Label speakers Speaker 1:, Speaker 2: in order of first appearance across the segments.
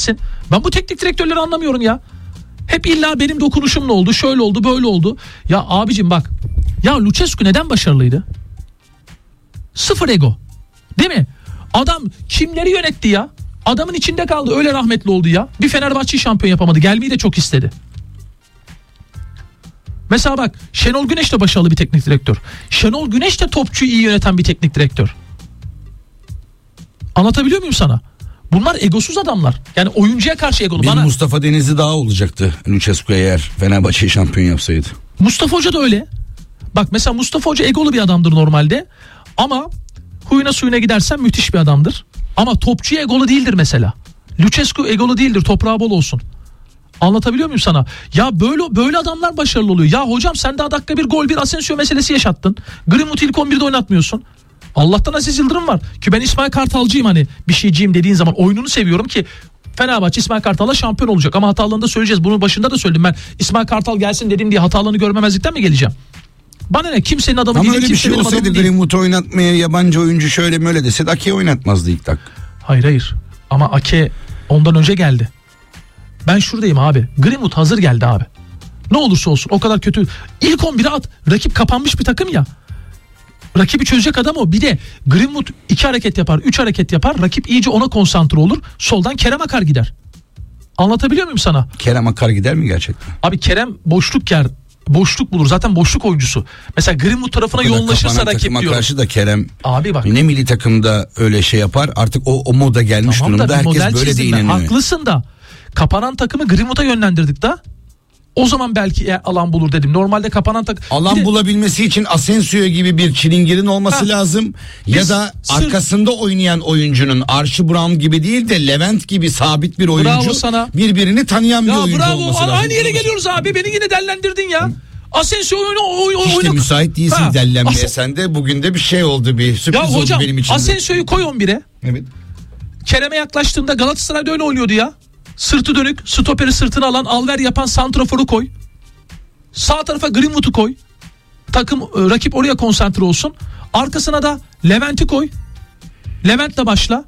Speaker 1: gitsin. Ben bu teknik direktörleri anlamıyorum ya. Hep illa benim dokunuşumla oldu, şöyle oldu, böyle oldu. Ya abicim bak. Ya Lucescu neden başarılıydı? Sıfır ego. Değil mi? Adam kimleri yönetti ya? Adamın içinde kaldı, öyle rahmetli oldu ya. Bir Fenerbahçe'yi şampiyon yapamadı. Gelmeyi de çok istedi. Mesela bak, Şenol Güneş de başarılı bir teknik direktör. Şenol Güneş de topçuyu iyi yöneten bir teknik direktör. Anlatabiliyor muyum sana? Bunlar egosuz adamlar. Yani oyuncuya karşı egolu.
Speaker 2: Bir Mustafa Denizli daha olacaktı Lucescu eğer Fenerbahçe'yi şampiyon yapsaydı.
Speaker 1: Mustafa Hoca da öyle. Bak mesela Mustafa Hoca egolu bir adamdır normalde. Ama huyuna suyuna gidersen müthiş bir adamdır. Ama topçuya egolu değildir mesela. Lucescu egolu değildir, toprağı bol olsun. Anlatabiliyor muyum sana? Ya böyle adamlar başarılı oluyor. Ya hocam sen daha dakika bir gol bir Asensio meselesi yaşattın. Greenwood'u ilk 11'de oynatmıyorsun. Allah'tan Aziz Yıldırım var. Ki ben İsmail Kartalcıyım, hani bir şeyciyim dediğin zaman oyununu seviyorum ki Fenerbahçe İsmail Kartal'la şampiyon olacak. Ama hatalarını da söyleyeceğiz. Bunun başında da söyledim ben. İsmail Kartal gelsin dedim diye hatalarını görmemezlikten mi geleceğim? Bana ne, kimsenin adamı değil.
Speaker 2: Ama öyle bir şey olsaydı Greenwood'u oynatmaya yabancı oyuncu şöyle böyle deseydi Ake'yi oynatmazdı ilk dakika.
Speaker 1: Hayır. Ama Ake ondan önce geldi. Ben şuradayım abi. Greenwood hazır geldi abi. Ne olursa olsun o kadar kötü. İlk 11'e at. Rakip kapanmış bir takım ya. Rakibi çözecek adam o. Bir de Greenwood 2 hareket yapar, 3 hareket yapar. Rakip iyice ona konsantre olur. Soldan Kerem akar gider. Anlatabiliyor muyum sana?
Speaker 2: Kerem akar gider mi gerçekten?
Speaker 1: Abi Kerem boşluk yer. Boşluk bulur. Zaten boşluk oyuncusu. Mesela Greenwood tarafına yoğunlaşırsa rakip diyor.
Speaker 2: Karşı da Kerem.
Speaker 1: Abi bak.
Speaker 2: Ne milli takımda öyle şey yapar. Artık o moda gelmiş tamam durumda. Herkes böyle de inanıyor.
Speaker 1: Haklısın da. Kapanan takımı Greenwood'a yönlendirdik da. O zaman belki alan bulur dedim. Normalde kapanan
Speaker 2: alan bulabilmesi için Asensio gibi bir çilingirin olması lazım. Ya da arkasında oynayan oyuncunun Archie Brown gibi değil de Levent gibi sabit bir oyuncu. Birbirini tanıyan bir oyuncu olması lazım.
Speaker 1: Aynı yere geliyoruz abi. Beni yine dellendirdin ya. Asensio
Speaker 2: İşte müsait değilsin dellenmeye sen de. Bugün de bir şey oldu, bir sürpriz oldu benim için.
Speaker 1: Asensio'yu koy 11'e.
Speaker 2: Evet.
Speaker 1: Kerem'e yaklaştığında Galatasaray'da öyle oynuyordu ya. Sırtı dönük, stoperi sırtına alan, alver yapan santraforu koy. Sağ tarafa Greenwood'u koy. Takım rakip oraya konsantre olsun. Arkasına da Levent'i koy. Levent'le başla.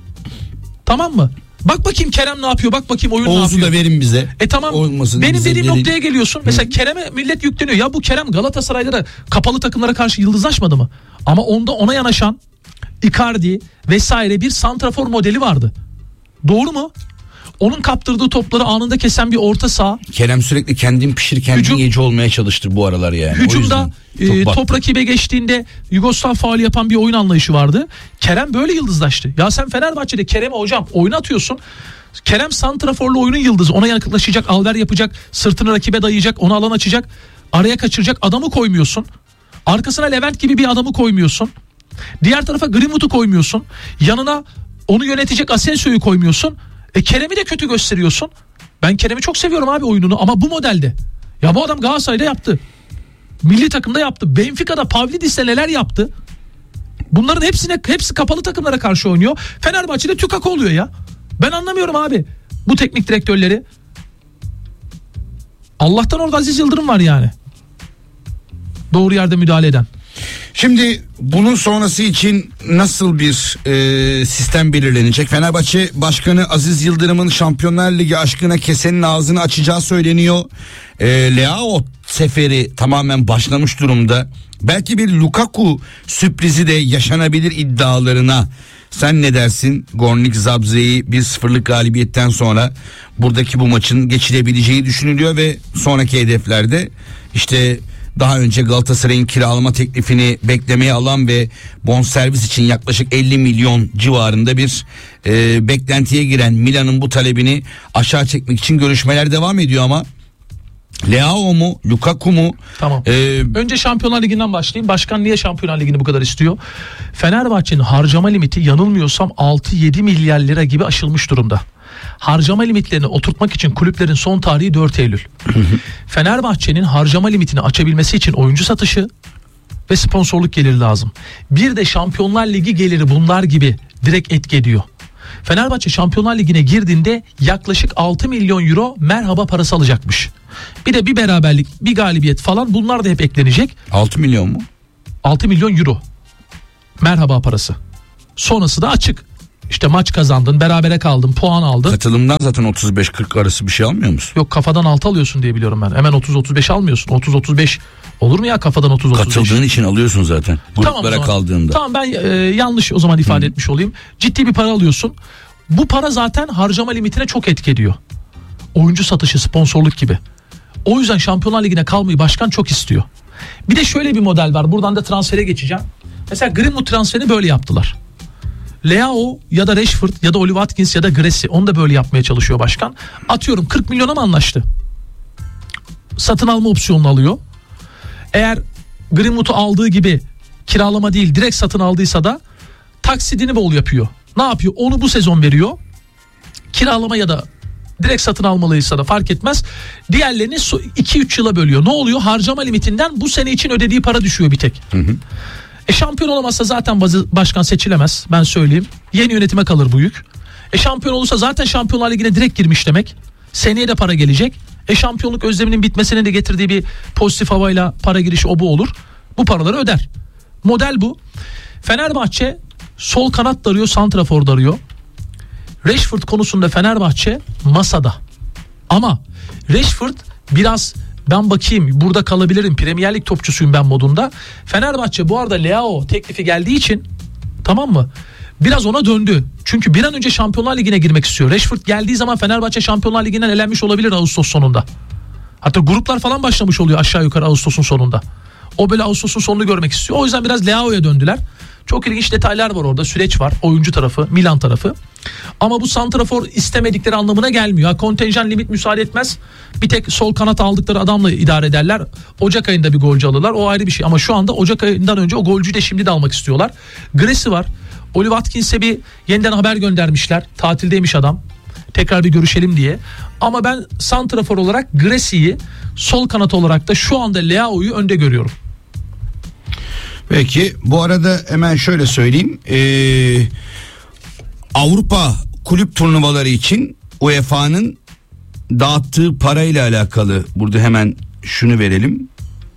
Speaker 1: Tamam mı? Bak bakayım Kerem ne yapıyor? Bak bakayım oyun
Speaker 2: Oğuz'u
Speaker 1: ne yapıyor?
Speaker 2: da verin bize.
Speaker 1: Tamam.
Speaker 2: Olmasın,
Speaker 1: benim dediğim noktaya geliyorsun. Mesela Kerem'e millet yükleniyor. Ya bu Kerem Galatasaray'da da kapalı takımlara karşı yıldızlaşmadı mı? Ama ona yanaşan Icardi vesaire bir santrafor modeli vardı. Doğru mu? Onun kaptırdığı topları anında kesen bir orta saha.
Speaker 2: Kerem sürekli kendin pişir kendin yeci olmaya çalıştır bu aralar yani.
Speaker 1: Hücumda top rakibe geçtiğinde Yugoslav faali yapan bir oyun anlayışı vardı. Kerem böyle yıldızlaştı. Ya sen Fenerbahçe'de Kerem'e hocam oynatıyorsun. Kerem santraforlu oyunun yıldızı. Ona yaklaşacak, alver yapacak, sırtını rakibe dayayacak, ona alan açacak, araya kaçıracak adamı koymuyorsun. Arkasına Levent gibi bir adamı koymuyorsun. Diğer tarafa Greenwood'u koymuyorsun. Yanına onu yönetecek Asensio'yu koymuyorsun. Kerem'i de kötü gösteriyorsun. Ben Kerem'i çok seviyorum abi oyununu ama bu modelde. Ya bu adam Galatasaray'da yaptı. Milli takımda yaptı. Benfica'da Pavlidis'le neler yaptı? Bunların hepsi kapalı takımlara karşı oynuyor. Fenerbahçe'de tükaka oluyor ya. Ben anlamıyorum abi bu teknik direktörleri. Allah'tan orada Aziz Yıldırım var yani. Doğru yerde müdahale eden.
Speaker 2: Şimdi bunun sonrası için nasıl bir sistem belirlenecek? Fenerbahçe Başkanı Aziz Yıldırım'ın Şampiyonlar Ligi aşkına kesenin ağzını açacağı söyleniyor. Leao seferi tamamen başlamış durumda. Belki bir Lukaku sürprizi de yaşanabilir iddialarına. Sen ne dersin? Gornik Zabrze'yi 1-0'lık galibiyetten sonra buradaki bu maçın geçilebileceği düşünülüyor ve sonraki hedeflerde işte daha önce Galatasaray'ın kiralama teklifini beklemeye alan ve bonservis için yaklaşık 50 milyon civarında bir beklentiye giren Milan'ın bu talebini aşağı çekmek için görüşmeler devam ediyor ama Leao mu, Lukaku mu?
Speaker 1: Tamam. Önce Şampiyonlar Ligi'nden başlayayım. Başkan niye Şampiyonlar Ligi'ni bu kadar istiyor? Fenerbahçe'nin harcama limiti yanılmıyorsam 6-7 milyar lira gibi aşılmış durumda. Harcama limitlerini oturtmak için kulüplerin son tarihi 4 Eylül. Fenerbahçe'nin harcama limitini açabilmesi için oyuncu satışı ve sponsorluk geliri lazım. Bir de Şampiyonlar Ligi geliri bunlar gibi direkt etki ediyor. Fenerbahçe Şampiyonlar Ligi'ne girdiğinde yaklaşık 6 milyon euro merhaba parası alacakmış. Bir de bir beraberlik, bir galibiyet falan bunlar da hep eklenecek.
Speaker 2: 6 milyon mu?
Speaker 1: 6 milyon euro merhaba parası. Sonrası da açık. İşte maç kazandın, berabere kaldın, puan aldın.
Speaker 2: Katılımdan zaten 35-40 arası bir şey almıyor musun?
Speaker 1: Yok, kafadan 6 alıyorsun diye biliyorum ben. Hemen 30-35 almıyorsun. 30-35 olur mu ya kafadan 30-35?
Speaker 2: Katıldığın için alıyorsun zaten. Gruplara kaldığında.
Speaker 1: Tamam, ben yanlış o zaman ifade etmiş olayım. Ciddi bir para alıyorsun. Bu para zaten harcama limitine çok etki ediyor. Oyuncu satışı, sponsorluk gibi. O yüzden Şampiyonlar Ligi'ne kalmayı başkan çok istiyor. Bir de şöyle bir model var. Buradan da transfere geçeceğim. Mesela Greenwood transferini böyle yaptılar. Leao ya da Rashford ya da Oli Watkins ya da Gressy, onu da böyle yapmaya çalışıyor başkan. Atıyorum 40 milyona mı anlaştı? Satın alma opsiyonunu alıyor. Eğer Greenwood'u aldığı gibi kiralama değil direkt satın aldıysa da taksidini bol yapıyor. Ne yapıyor? Onu bu sezon veriyor. Kiralama ya da direkt satın almalıysa da fark etmez. Diğerlerini 2-3 yıla bölüyor. Ne oluyor? Harcama limitinden bu sene için ödediği para düşüyor bir tek. Şampiyon olamazsa zaten başkan seçilemez, ben söyleyeyim. Yeni yönetime kalır bu yük. Şampiyon olursa zaten Şampiyonlar Ligi'ne direkt girmiş demek. Seneye de para gelecek. Şampiyonluk özleminin bitmesinin de getirdiği bir pozitif havayla para girişi o bu olur. Bu paraları öder. Model bu. Fenerbahçe sol kanat da arıyor, santrafor da arıyor. Rashford konusunda Fenerbahçe masada. Ama Rashford biraz ben bakayım burada kalabilirim, Premier Lig topçusuyum ben modunda. Fenerbahçe bu arada Leao teklifi geldiği için, tamam mı, biraz ona döndü. Çünkü bir an önce Şampiyonlar Ligi'ne girmek istiyor. Rashford geldiği zaman Fenerbahçe Şampiyonlar Ligi'nden elenmiş olabilir Ağustos sonunda. Hatta gruplar falan başlamış oluyor aşağı yukarı Ağustos'un sonunda. O böyle Ağustos'un sonunu görmek istiyor. O yüzden biraz Leao'ya döndüler. Çok ilginç detaylar var orada. Süreç var. Oyuncu tarafı, Milan tarafı. Ama bu santrafor istemedikleri anlamına gelmiyor. Kontenjan limit müsaade etmez. Bir tek sol kanat aldıkları adamla idare ederler. Ocak ayında bir golcü alırlar. O ayrı bir şey. Ama şu anda Ocak ayından önce o golcüyü de şimdi de almak istiyorlar. Gressy var. Oli Watkins'e bir yeniden haber göndermişler. Tatildeymiş adam. Tekrar bir görüşelim diye. Ama ben santrafor olarak Gressy'yi, sol kanat olarak da şu anda Leao'yu önde görüyorum.
Speaker 2: Peki bu arada hemen şöyle söyleyeyim. Avrupa kulüp turnuvaları için UEFA'nın dağıttığı parayla alakalı burada hemen şunu verelim.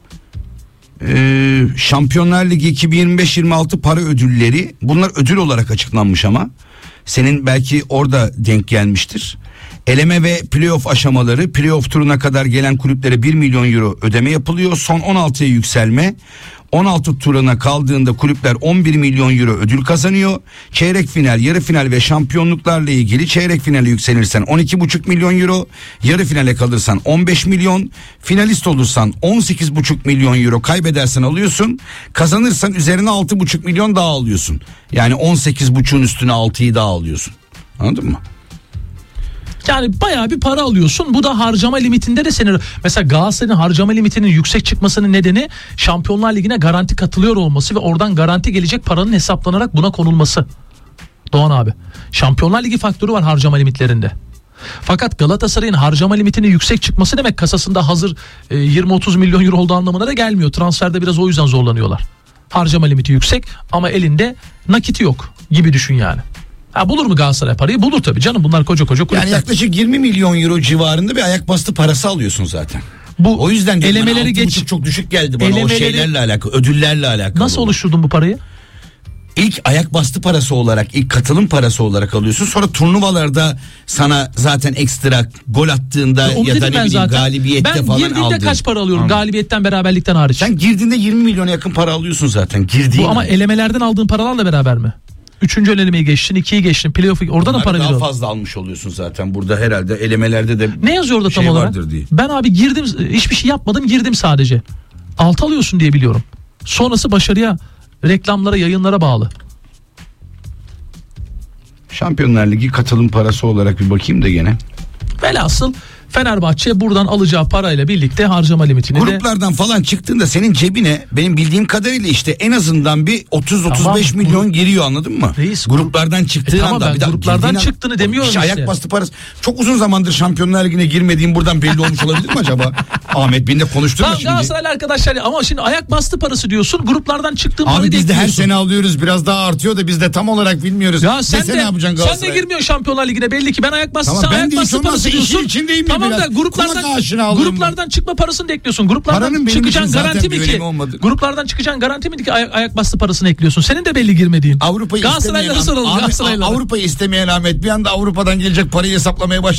Speaker 2: Şampiyonlar Ligi 2025-26 para ödülleri, bunlar ödül olarak açıklanmış ama senin belki orada denk gelmiştir. Eleme ve playoff aşamaları, playoff turuna kadar gelen kulüplere 1 milyon euro ödeme yapılıyor. Son 16'ya yükselme. 16 turuna kaldığında kulüpler 11 milyon euro ödül kazanıyor. Çeyrek final, yarı final ve şampiyonluklarla ilgili çeyrek finale yükselirsen 12,5 milyon euro, yarı finale kalırsan 15 milyon, finalist olursan 18,5 milyon euro, kaybedersen alıyorsun. Kazanırsan üzerine 6,5 milyon daha alıyorsun. Yani 18,5'un üstüne 6'yı daha alıyorsun. Anladın mı?
Speaker 1: Yani bayağı bir para alıyorsun. Bu da harcama limitinde de senin. Mesela Galatasaray'ın harcama limitinin yüksek çıkmasının nedeni Şampiyonlar Ligi'ne garanti katılıyor olması ve oradan garanti gelecek paranın hesaplanarak buna konulması. Doğan abi. Şampiyonlar Ligi faktörü var harcama limitlerinde. Fakat Galatasaray'ın harcama limitinin yüksek çıkması demek kasasında hazır 20-30 milyon euro olduğu anlamına da gelmiyor. Transferde biraz o yüzden zorlanıyorlar. Harcama limiti yüksek ama elinde nakiti yok gibi düşün yani. Bulur mu Galatasaray parayı? Bulur tabii canım, bunlar koca kulüpler.
Speaker 2: Yani yaklaşık 20 milyon euro civarında bir ayak bastı parası alıyorsun zaten. O yüzden
Speaker 1: elemeleri geç,
Speaker 2: çok düşük geldi bana o şeylerle alakalı, ödüllerle alakalı.
Speaker 1: Nasıl oluşturdun bu parayı?
Speaker 2: İlk ayak bastı parası olarak, ilk katılım parası olarak alıyorsun. Sonra turnuvalarda sana zaten ekstra gol attığında ya da ne bileyim galibiyette falan aldın. Ben
Speaker 1: girdiğimde kaç para alıyorum? Galibiyetten, beraberlikten hariç.
Speaker 2: Sen girdiğinde 20 milyona yakın para alıyorsun zaten. Bu
Speaker 1: ama elemelerden aldığın paralarla beraber mi? 3. elemeyi geçtin, 2'yi geçtin, playoff'u oradan da para veriyor.
Speaker 2: Daha fazla almış oluyorsun zaten burada herhalde elemelerde de.
Speaker 1: Ne yazıyor orada tam olarak?
Speaker 2: Diye.
Speaker 1: Ben abi girdim, hiçbir şey yapmadım, girdim sadece. 6 alıyorsun diye biliyorum. Sonrası başarıya, reklamlara, yayınlara bağlı.
Speaker 2: Şampiyonlar Ligi katılım parası olarak bir bakayım da gene.
Speaker 1: Velhasıl Fenerbahçe buradan alacağı parayla birlikte harcama limitini
Speaker 2: gruplardan falan çıktığında senin cebine benim bildiğim kadarıyla işte en azından bir 30-35 milyon giriyor, anladın mı?
Speaker 1: Reis,
Speaker 2: gruplardan çıktığın anda.
Speaker 1: Ben gruplardan çıktığını demiyorum işte.
Speaker 2: Ayak bastı parası. Çok uzun zamandır Şampiyonlar Ligi'ne girmediğim buradan belli olmuş olabilir mi acaba? Ahmet beni de konuşturma
Speaker 1: Tamam,
Speaker 2: şimdi.
Speaker 1: Galatasaraylı arkadaşlar ama şimdi ayak bastı parası diyorsun. Gruplardan çıktığın
Speaker 2: Abi
Speaker 1: parayı
Speaker 2: biz de her
Speaker 1: ekliyorsun.
Speaker 2: sene alıyoruz. Biraz daha artıyor da biz de tam olarak bilmiyoruz.
Speaker 1: Ya sen
Speaker 2: Desene
Speaker 1: de,
Speaker 2: ne yapacaksın
Speaker 1: sen de
Speaker 2: Galatasaray'a?
Speaker 1: girmiyorsun Şampiyonlar Ligi'ne belli ki. Ben ayak bastı,
Speaker 2: Tamam,
Speaker 1: sen
Speaker 2: ben
Speaker 1: ayak
Speaker 2: de hiç
Speaker 1: bastı
Speaker 2: olmazsa
Speaker 1: parası
Speaker 2: işin
Speaker 1: diyorsun.
Speaker 2: içindeyim mi
Speaker 1: Tamam
Speaker 2: biraz?
Speaker 1: da gruplardan
Speaker 2: Kulak aşina alıyorum
Speaker 1: gruplardan çıkma parasını da ekliyorsun.
Speaker 2: Paranın
Speaker 1: Gruplardan
Speaker 2: benim
Speaker 1: çıkacaksın
Speaker 2: için zaten
Speaker 1: garanti
Speaker 2: bir
Speaker 1: mi ki?
Speaker 2: önemi olmadı.
Speaker 1: Gruplardan çıkacaksın garanti mi ki ayak bastı parasını ekliyorsun? Senin de belli girmediğin.
Speaker 2: Avrupa'yı
Speaker 1: Galatasaraylılara soralım. Galatasaraylılara.
Speaker 2: Avrupa'yı istemeyen Ahmet bir anda Avrupa'dan gelecek parayı hesaplamaya başladı.